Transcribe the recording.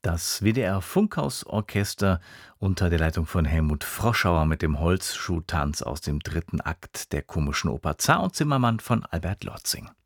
Das WDR-Funkhausorchester unter der Leitung von Helmut Froschauer mit dem Holzschuhtanz aus dem dritten Akt der Komischen Oper Zar und Zimmermann von Albert Lotzing.